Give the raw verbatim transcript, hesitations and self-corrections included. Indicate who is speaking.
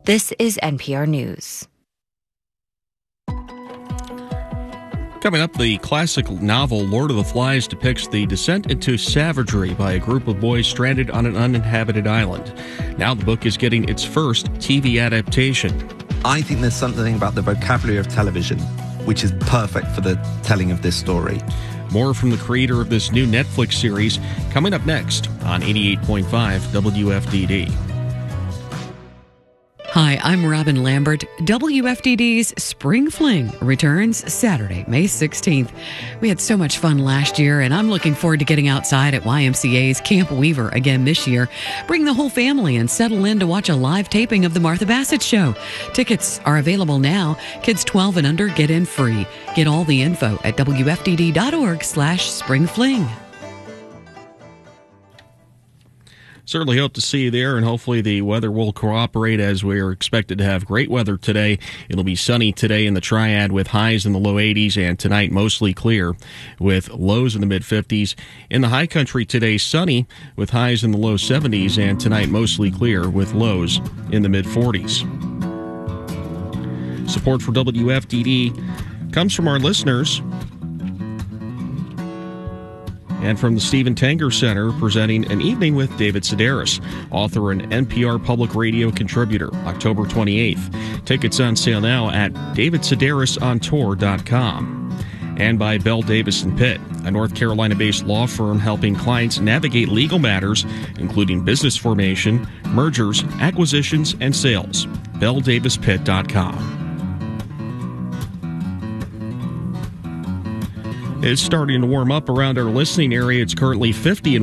Speaker 1: This is N P R News.
Speaker 2: Coming up, the classic novel Lord of the Flies depicts the descent into savagery by a group of boys stranded on an uninhabited island. Now the book is getting its first T V adaptation.
Speaker 3: I think there's something about the vocabulary of television which is perfect for the telling of this story.
Speaker 2: More from the creator of this new Netflix series coming up next on eighty-eight point five W F D D.
Speaker 4: Hi, I'm Robin Lambert. W F D D's Spring Fling returns Saturday, May sixteenth. We had so much fun last year, and I'm looking forward to getting outside at Y M C A's Camp Weaver again this year. Bring the whole family and settle in to watch a live taping of The Martha Bassett Show. Tickets are available now. Kids twelve and under get in free. Get all the info at W F D D dot org slash spring fling.
Speaker 2: Certainly hope to see you there, and hopefully the weather will cooperate as we're expected to have great weather today. It'll be sunny today in the Triad with highs in the low eighties, and tonight mostly clear with lows in the mid-fifties. In the high country today, sunny with highs in the low seventies, and tonight mostly clear with lows in the mid-forties. Support for W F D D comes from our listeners and from the Stephen Tanger Center, presenting An Evening with David Sedaris, author and N P R Public Radio contributor, October twenty-eighth. Tickets on sale now at david sedaris on tour dot com. And by Bell Davis and Pitt, a North Carolina-based law firm helping clients navigate legal matters, including business formation, mergers, acquisitions, and sales. bell davis pitt dot com. It's starting to warm up around our listening area. It's currently fifty in